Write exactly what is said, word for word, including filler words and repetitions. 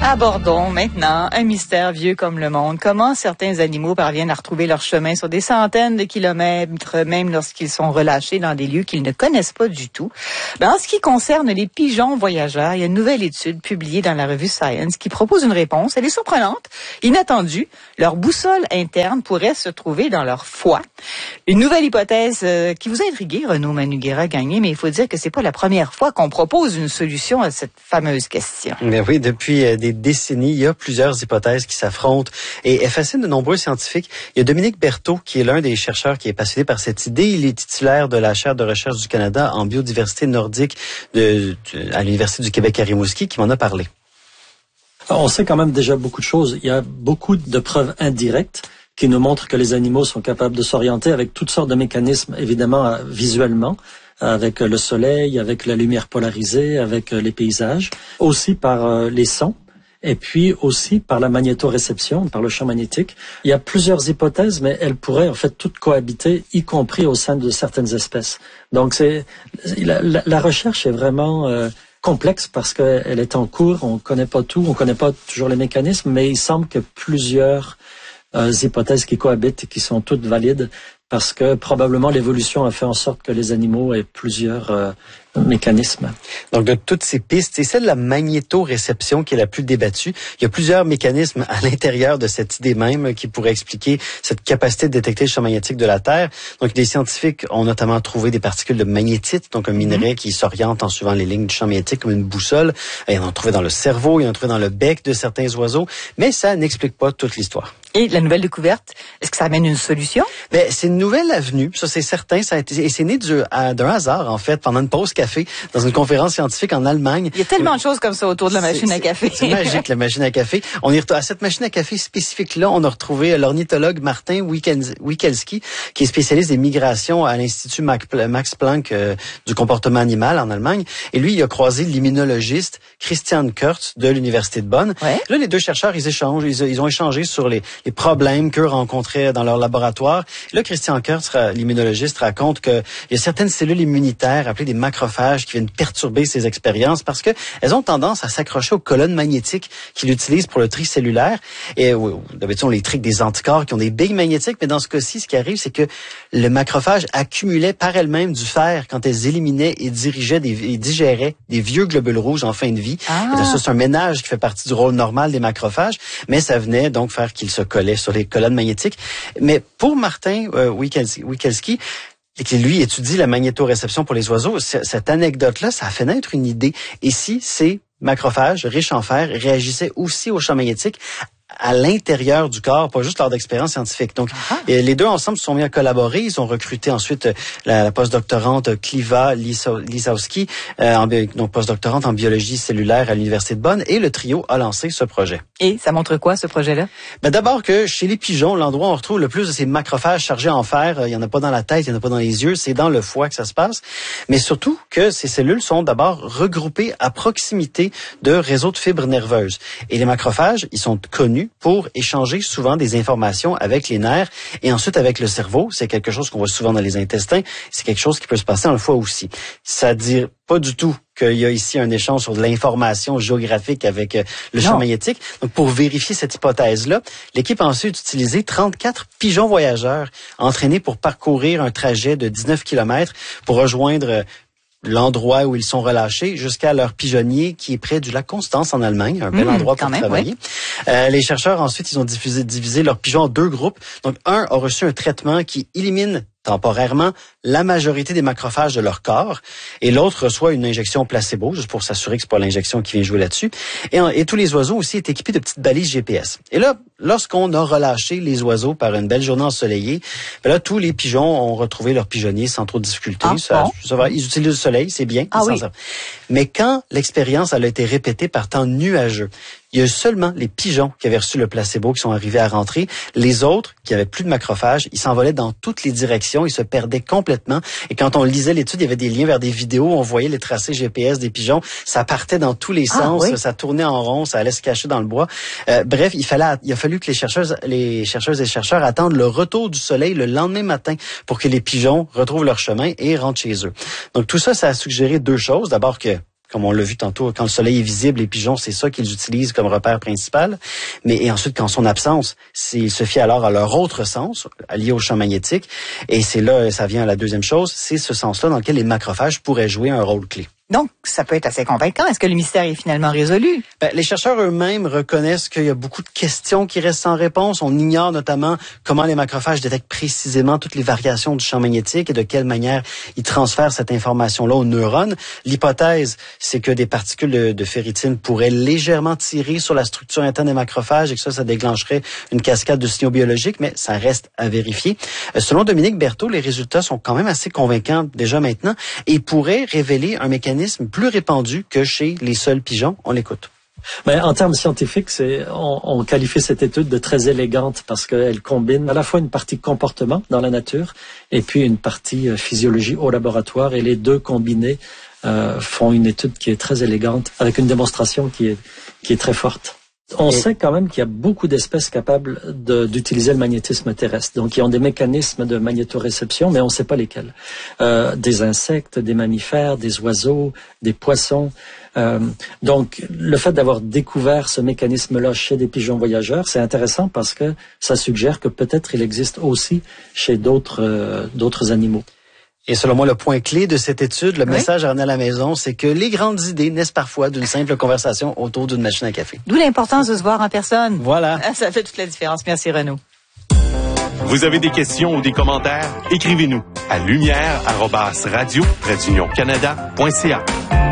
Abordons maintenant un mystère vieux comme le monde. Comment certains animaux parviennent à retrouver leur chemin sur des centaines de kilomètres, même lorsqu'ils sont relâchés dans des lieux qu'ils ne connaissent pas du tout. Ben, en ce qui concerne les pigeons voyageurs, il y a une nouvelle étude publiée dans la revue Science qui propose une réponse. Elle est surprenante, inattendue. Leur boussole interne pourrait se trouver dans leur foie. Une nouvelle hypothèse euh, qui vous a intrigué, Renaud Manouguera-Gagné, mais il faut dire que c'est pas la première fois qu'on propose une solution à cette fameuse question. Mais oui, depuis euh, des décennies, il y a plusieurs hypothèses qui s'affrontent et elle fascine de nombreux scientifiques. Il y a Dominique Berthaud, qui est l'un des chercheurs qui est passionné par cette idée. Il est titulaire de la chaire de recherche du Canada en biodiversité nordique de, de, à l'Université du Québec à Rimouski, qui m'en a parlé. On sait quand même déjà beaucoup de choses. Il y a beaucoup de preuves indirectes qui nous montrent que les animaux sont capables de s'orienter avec toutes sortes de mécanismes, évidemment visuellement, avec le soleil, avec la lumière polarisée, avec les paysages, aussi par les sons. Et puis aussi par la magnétoréception, par le champ magnétique. Il y a plusieurs hypothèses, mais elles pourraient en fait toutes cohabiter, y compris au sein de certaines espèces. Donc c'est la, la, la recherche est vraiment euh, complexe parce qu'elle est en cours. On connaît pas tout, on connaît pas toujours les mécanismes, mais il semble que plusieurs euh, hypothèses qui cohabitent et qui sont toutes valides parce que probablement l'évolution a fait en sorte que les animaux aient plusieurs euh, mécanismes. Donc, de toutes ces pistes, c'est celle de la magnétoréception qui est la plus débattue. Il y a plusieurs mécanismes à l'intérieur de cette idée même qui pourraient expliquer cette capacité de détecter le champ magnétique de la Terre. Donc, les scientifiques ont notamment trouvé des particules de magnétite, donc un minerai mmh. qui s'oriente en suivant les lignes du champ magnétique comme une boussole. Ils en ont trouvé dans le cerveau, ils en ont trouvé dans le bec de certains oiseaux, mais ça n'explique pas toute l'histoire. Et la nouvelle découverte, est-ce que ça amène une solution? Ben, c'est une nouvelle avenue, ça c'est certain. Ça a été, et c'est né du, à, d'un hasard, en fait, pendant une pause café, dans une conférence scientifique en Allemagne. Il y a tellement de choses comme ça autour de la machine c'est, à café. C'est, c'est magique, la machine à café. On est à cette machine à café spécifique-là, on a retrouvé l'ornithologue Martin Wikelski, qui est spécialiste des migrations à l'Institut Max Planck euh, du comportement animal en Allemagne. Et lui, il a croisé l'immunologiste Christian Kurz de l'Université de Bonn. Ouais. Là, les deux chercheurs, ils échangent, ils, ils ont échangé sur les, les problèmes qu'eux rencontraient dans leur laboratoire. Là, Christian Kurz, l'immunologiste, raconte qu'il y a certaines cellules immunitaires appelées des macrophages qui viennent perturber ces expériences parce que elles ont tendance à s'accrocher aux colonnes magnétiques qu'il utilise pour le tri cellulaire. Et oui, d'habitude, on les trique des anticorps qui ont des billes magnétiques, mais dans ce cas-ci, ce qui arrive, c'est que le macrophage accumulait par elle-même du fer quand elles éliminaient et dirigeaient des, et digéraient des vieux globules rouges en fin de vie. Ah. Et ça, c'est un ménage qui fait partie du rôle normal des macrophages, mais ça venait donc faire qu'ils se collaient sur les colonnes magnétiques. Mais pour Martin euh, Wikelski, qui lui étudie la magnétoréception pour les oiseaux, cette anecdote-là, ça a fait naître une idée. Et si ces macrophages riches en fer réagissaient aussi au champ magnétique à l'intérieur du corps, pas juste lors d'expériences scientifiques. Donc, ah. les deux ensemble se sont mis à collaborer. Ils ont recruté ensuite la, la postdoctorante Kliva Lisowski, euh, en, donc postdoctorante en biologie cellulaire à l'Université de Bonn, et le trio a lancé ce projet. Et ça montre quoi, ce projet-là? Ben, d'abord que chez les pigeons, l'endroit où on retrouve le plus de ces macrophages chargés en fer, il y en a pas dans la tête, il y en a pas dans les yeux, c'est dans le foie que ça se passe. Mais surtout que ces cellules sont d'abord regroupées à proximité de réseaux de fibres nerveuses. Et les macrophages, ils sont connus pour échanger souvent des informations avec les nerfs et ensuite avec le cerveau. C'est quelque chose qu'on voit souvent dans les intestins. C'est quelque chose qui peut se passer dans le foie aussi. Ça ne dit pas du tout qu'il y a ici un échange sur de l'information géographique avec le champ non. magnétique. Donc, pour vérifier cette hypothèse-là, l'équipe a ensuite utilisé trente-quatre pigeons voyageurs entraînés pour parcourir un trajet de dix-neuf kilomètres pour rejoindre l'endroit où ils sont relâchés jusqu'à leur pigeonnier qui est près du lac Constance en Allemagne, un bel mmh, endroit pour même, travailler. Oui. Euh, les chercheurs ensuite, ils ont diffusé, divisé leurs pigeons en deux groupes. Donc, un a reçu un traitement qui élimine temporairement la majorité des macrophages de leur corps et l'autre reçoit une injection placebo juste pour s'assurer que c'est pas l'injection qui vient jouer là-dessus. Et, et tous les oiseaux aussi étaient équipés de petites balises G P S. Et là, lorsqu'on a relâché les oiseaux par une belle journée ensoleillée, ben là, tous les pigeons ont retrouvé leur pigeonnier sans trop de difficulté. Ah, ça, bon? ça va, ils utilisent le soleil, c'est bien. Ah, oui. Mais quand l'expérience elle a été répétée par temps nuageux, il y a seulement les pigeons qui avaient reçu le placebo qui sont arrivés à rentrer. Les autres, qui avaient plus de macrophages, ils s'envolaient dans toutes les directions, ils se perdaient complètement. Et quand on lisait l'étude, il y avait des liens vers des vidéos, on voyait les tracés G P S des pigeons. Ça partait dans tous les sens, ah, oui. ça tournait en rond, ça allait se cacher dans le bois. Euh, bref, il fallait, il a fallu que les chercheuses, les chercheuses et chercheurs attendent le retour du soleil le lendemain matin pour que les pigeons retrouvent leur chemin et rentrent chez eux. Donc tout ça, ça a suggéré deux choses. D'abord que Comme on l'a vu tantôt, quand le soleil est visible, les pigeons, c'est ça qu'ils utilisent comme repère principal. Mais et ensuite, quand son absence, ils se fient alors à leur autre sens, lié au champ magnétique. Et c'est là, ça vient à la deuxième chose, c'est ce sens-là dans lequel les macrophages pourraient jouer un rôle clé. Donc, ça peut être assez convaincant. Est-ce que le mystère est finalement résolu? Ben, les chercheurs eux-mêmes reconnaissent qu'il y a beaucoup de questions qui restent sans réponse. On ignore notamment comment les macrophages détectent précisément toutes les variations du champ magnétique et de quelle manière ils transfèrent cette information-là aux neurones. L'hypothèse, c'est que des particules de, de ferritine pourraient légèrement tirer sur la structure interne des macrophages et que ça, ça déclencherait une cascade de signaux biologiques, mais ça reste à vérifier. Selon Dominique Berthaud, les résultats sont quand même assez convaincants déjà maintenant et pourraient révéler un mécanisme plus répandu que chez les seuls pigeons. On l'écoute. Mais en termes scientifiques, c'est, on, on qualifie cette étude de très élégante parce qu'elle combine à la fois une partie comportement dans la nature et puis une partie euh, physiologie au laboratoire, et les deux combinés euh, font une étude qui est très élégante avec une démonstration qui est, qui est très forte. On et... sait quand même qu'il y a beaucoup d'espèces capables de, d'utiliser le magnétisme terrestre. Donc, ils ont des mécanismes de magnétoréception, mais on ne sait pas lesquels. Euh, des insectes, des mammifères, des oiseaux, des poissons. Euh, donc, le fait d'avoir découvert ce mécanisme-là chez des pigeons voyageurs, c'est intéressant parce que ça suggère que peut-être il existe aussi chez d'autres, euh, d'autres animaux. Et selon moi, le point clé de cette étude, le oui. message à ramener à la maison, c'est que les grandes idées naissent parfois d'une simple conversation autour d'une machine à café. D'où l'importance de se voir en personne. Voilà. Ça fait toute la différence. Merci, Renaud. Vous avez des questions ou des commentaires? Écrivez-nous à lumière arobase radio trait d'union canada point c a.